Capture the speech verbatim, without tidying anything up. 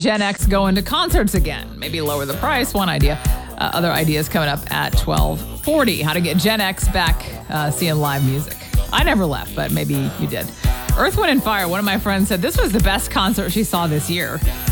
Gen X going to concerts again. Maybe lower the price, one idea. Uh, other ideas coming up at twelve forty. How to get Gen X back uh, seeing live music. I never left, but maybe you did. Earth, Wind and Fire, one of my friends said this was the best concert she saw this year.